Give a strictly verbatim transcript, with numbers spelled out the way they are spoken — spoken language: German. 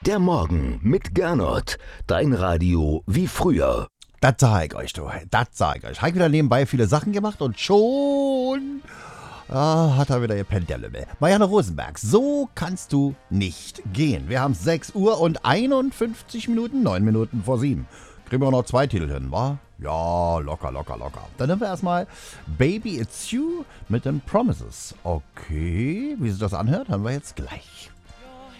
Der Morgen mit Gernot. Dein Radio wie früher. Das sag ich euch, du. Das sag ich euch. Habe wieder nebenbei viele Sachen gemacht und schon ah, hat er wieder gepennt, der Lümmel. Marianne Rosenberg, so kannst du nicht gehen. Wir haben sechs Uhr und einundfünfzig Minuten, neun Minuten vor sieben. Kriegen wir noch zwei Titel hin, wa? Ja, locker, locker, locker. Dann nehmen wir erstmal Baby It's You mit den Promises. Okay, wie sich das anhört, hören wir jetzt gleich.